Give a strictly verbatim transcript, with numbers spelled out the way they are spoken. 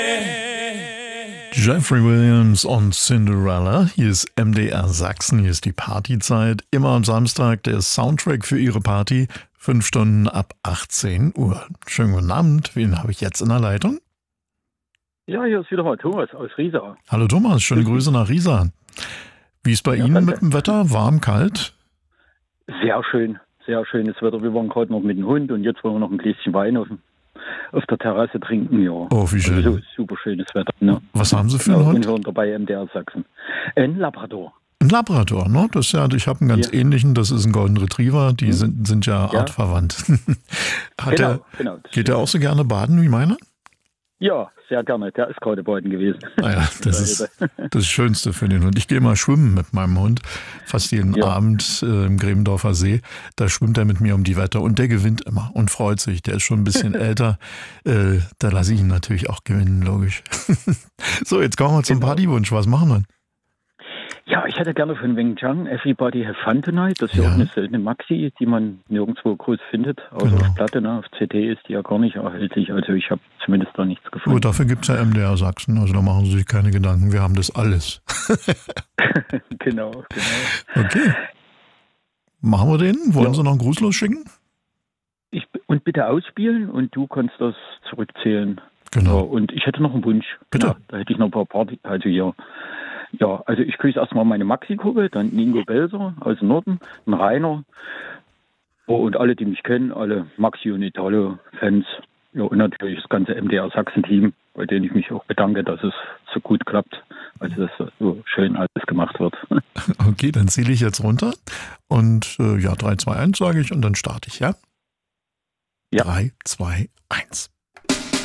Jeffrey Williams und Cinderella. Hier ist M D R Sachsen, hier ist die Partyzeit. Immer am Samstag der Soundtrack für Ihre Party. Fünf Stunden ab achtzehn Uhr. Schönen guten Abend. Wen habe ich jetzt in der Leitung? Ja, hier ist wieder mal Thomas aus Riesa. Hallo Thomas, schöne Grüße nach Riesa. Wie ist bei Ja, Ihnen danke. mit dem Wetter? Warm, kalt? Sehr schön, sehr schönes Wetter. Wir waren gerade noch mit dem Hund und jetzt wollen wir noch ein Gläschen Wein auf, dem- auf der Terrasse trinken. Ja. Oh, wie schön. Also, super schönes Wetter. Ne? Was haben Sie für einen Genau, und Hund? hören dabei M D R Sachsen. Ein Labrador. Ein Labrador, ne? Das ist ja, ich habe einen ganz Ja. ähnlichen, das ist ein Golden Retriever, die Mhm. sind, sind ja, Ja. artverwandt. Hat Genau, er, genau. Das geht er auch so gerne baden wie meiner? Ja, sehr gerne. Der ist gerade baden gewesen. Naja, das ist das Schönste für den Hund. Ich gehe mal schwimmen mit meinem Hund, fast jeden Ja. Abend äh, im Gremendorfer See. Da schwimmt er mit mir um die Wette und der gewinnt immer und freut sich. Der ist schon ein bisschen älter. Äh, da lasse ich ihn natürlich auch gewinnen, logisch. So, jetzt kommen wir zum Genau. Partywunsch. Was machen wir? Ja, ich hätte gerne von Wing Chang Everybody Have Fun Tonight. Das ist ja, Ja. auch eine seltene Maxi, die man nirgendwo groß findet. Außer Genau. auf Platte, ne? Auf C D ist die ja gar nicht erhältlich. Also ich habe zumindest da nichts Gut, gefunden. dafür gibt's ja M D R Sachsen, also da machen Sie sich keine Gedanken. Wir haben das alles. Genau, genau. Okay. Machen wir den? Wollen Ja. Sie noch einen Gruß losschicken? Ich, und bitte ausspielen und du kannst das zurückzählen. Genau. Ja, und ich hätte noch einen Wunsch. Bitte. Ja, da hätte ich noch ein paar Party. Also ja. Ja, also ich grüße erstmal meine Maxi-Gruppe, dann Ingo Belser aus dem Norden, einen Rainer. Oh, und alle, die mich kennen, alle Maxi und Italo-Fans. Ja, und natürlich das ganze M D R Sachsen-Team, bei denen ich mich auch bedanke, dass es so gut klappt. Also dass so schön alles gemacht wird. Okay, dann zähle ich jetzt runter. Und äh, ja, drei, zwei, eins sage ich und dann starte ich, ja? Ja. drei, zwei, eins.